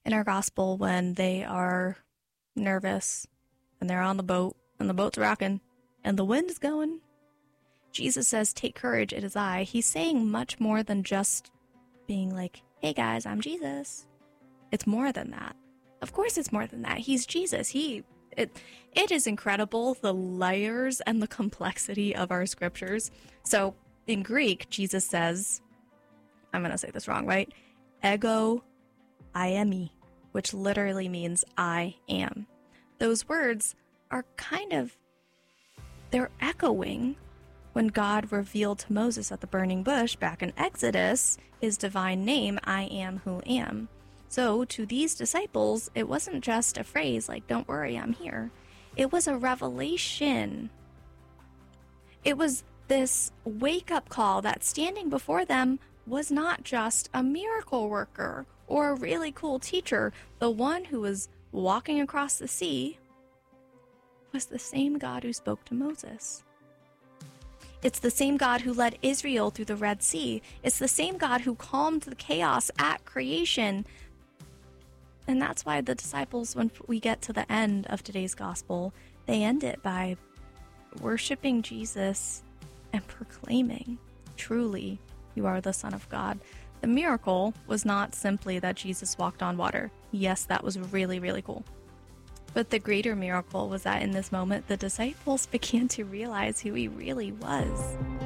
in our gospel when they are nervous and they're on the boat and the boat's rocking and the wind is going. Jesus says, "Take courage, it is I." He's saying much more than just being like, "Hey guys, I'm Jesus." It's more than that. Of course it's more than that. He's Jesus. It is incredible, the layers and the complexity of our scriptures. So in Greek, Jesus says, I'm going to say this wrong, right? Ego eimi, which literally means I am. Those words are they're echoing when God revealed to Moses at the burning bush back in Exodus his divine name, I am who am. So to these disciples, it wasn't just a phrase like, "Don't worry, I'm here." It was a revelation. It was this wake-up call that standing before them was not just a miracle worker or a really cool teacher. The one who was walking across the sea was the same God who spoke to Moses. It's the same God who led Israel through the Red Sea. It's the same God who calmed the chaos at creation. And that's why the disciples, when we get to the end of today's gospel, they end it by worshiping Jesus and proclaiming, "Truly, you are the Son of God." The miracle was not simply that Jesus walked on water. Yes, that was really, really cool. But the greater miracle was that in this moment, the disciples began to realize who he really was.